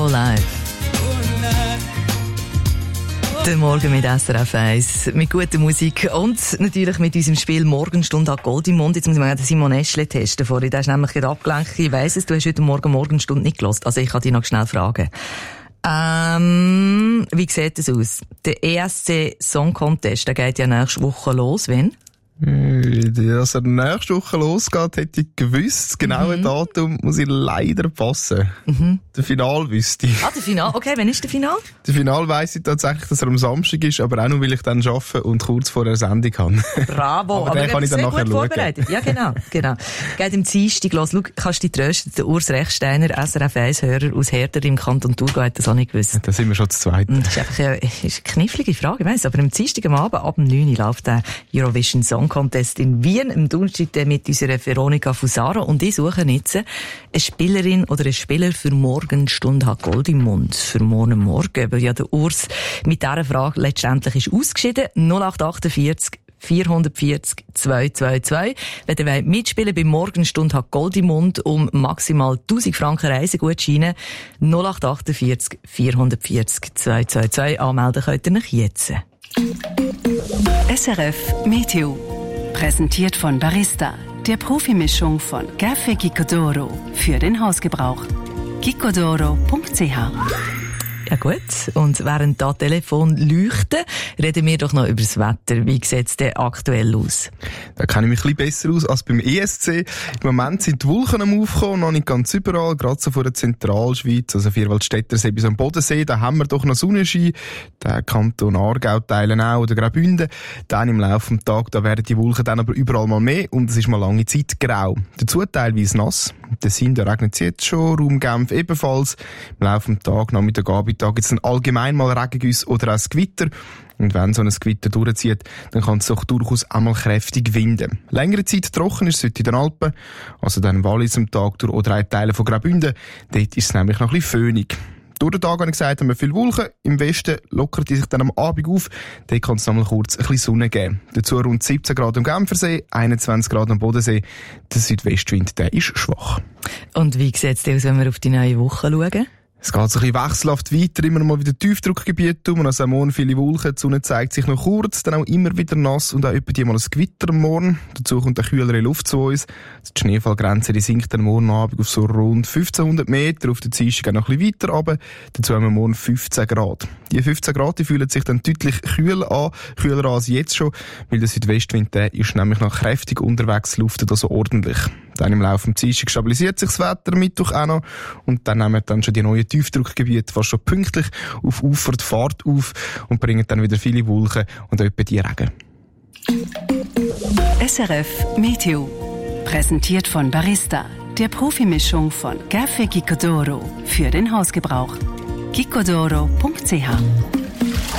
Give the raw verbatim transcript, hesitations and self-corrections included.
Live. Der Morgen mit S R F eins, mit guter Musik und natürlich mit unserem Spiel Morgenstunde an Gold im Mund. Jetzt muss ich mal den Simon Eschle testen vorhin. Der ist nämlich gerade abgelenkt. Ich weiss es, du hast heute Morgen Morgenstunde nicht gehört. Also ich kann dich noch schnell fragen. Ähm, wie sieht es aus? Der E S C Song Contest, der geht ja nächste Woche los. Wann? Dass er nächste Woche losgeht, hätte ich gewusst. Das genaue mhm. Datum muss ich leider passen. Mhm. Der Final wüsste ich. Ah, der Final? Okay, wann ist der Final? Der Final weiss ich tatsächlich, dass er am Samstag ist, aber auch nur, weil ich dann arbeite und kurz vor der Sendung habe. Bravo. aber den kann ich dann nachher schauen. Vorbereitet. Ja, genau, genau. Geht im Dienstag los. Schau, kannst du dich trösten? Der Urs Rechsteiner, S R F eins-Hörer aus Herder im Kanton Thurgau, hat das auch nicht gewusst. Da sind wir schon zu zweit. Das ist einfach eine, ist eine knifflige Frage, ich weiss. Aber am Dienstag am Abend, ab neun Uhr, läuft der Eurovision Song Contest in Wien. Am Donnerstag mit unserer Veronika Fusaro. Und ich suche jetzt eine Spielerin oder einen Spieler für Morgenstunde hat Gold im Mund. Für morgen Morgen. Weil ja der Urs mit dieser Frage letztendlich ist ausgeschieden. null acht achtundvierzig vierhundertvierzig zweihundertzweiundzwanzig. Wenn ihr wollt mitspielen bei Morgenstunde hat Gold im Mund um maximal tausend Franken Reisegutscheine. null acht achtundvierzig vierhundertvierzig zweihundertzweiundzwanzig. Anmelden könnt ihr euch jetzt. S R F Meteo. Präsentiert von Barista, der Profimischung von Café Gicodoro für den Hausgebrauch. gicodoro punkt c h. Ja gut, und während da Telefon leuchten, reden wir doch noch über das Wetter. Wie sieht es denn aktuell aus? Da kenne ich mich ein bisschen besser aus als beim E S C. Im Moment sind die Wolken am Aufkommen, noch nicht ganz überall, gerade so vor der Zentralschweiz, also Vierwaldstättersee bis am Bodensee, da haben wir doch noch Sonnenschein. Der Kanton Aargau teilen auch, oder Graubünden. Dann im Laufe des Tages, da werden die Wolken dann aber überall mal mehr und es ist mal lange Zeit grau. Dazu teilweise nass. Der Sinn, da regnet es jetzt schon, Raum Genf ebenfalls. Im Laufe des Tages, Nachmittag, Abend, gibt es dann allgemein mal Regengüsse oder auch ein Gewitter. Und wenn so ein Gewitter durchzieht, dann kann es doch durchaus einmal kräftig winden. Längere Zeit trocken ist es heute in den Alpen, also dann Wallis am Tag durch oder auch Teile von Graubünden. Dort ist es nämlich noch ein bisschen föhnig. Durch den Tag, habe ich gesagt, haben wir viele Wolken. Im Westen lockert die sich dann am Abend auf. Dort kann es noch mal kurz ein bisschen Sonne geben. Dazu rund siebzehn Grad am Genfersee, einundzwanzig Grad am Bodensee. Der Südwestwind, der ist schwach. Und wie sieht es aus, wenn wir auf die neue Woche schauen? Es geht so ein bisschen wechselhaft weiter, immer noch mal wieder Tiefdruckgebiet um, und also am Morgen viele Wolken, die Sonne zeigt sich noch kurz, dann auch immer wieder nass und auch etwa die mal ein Gewitter am Morgen. Dazu kommt eine kühlere Luft zu uns. Die Schneefallgrenze, die sinkt dann morgen Abend auf so rund fünfzehnhundert Meter, auf der Dienstag auch noch ein bisschen weiter runter. Dazu haben wir morgen fünfzehn Grad. Die fünfzehn Grad, die fühlen sich dann deutlich kühler an, kühler an als jetzt schon, weil der Südwestwind, der ist nämlich noch kräftig unterwegs, luftet also ordentlich. Dann im Laufe des Dienstags stabilisiert sich das Wetter, Mittwoch auch noch, und dann nehmen dann schon die neuen Tiefdruckgebiete fast schon pünktlich auf Ufer die Fahrt auf und bringen dann wieder viele Wolken und etwa die Regen. S R F Meteo. Präsentiert von Barista, der Profimischung von Café Gicodoro für den Hausgebrauch. gicodoro punkt c h.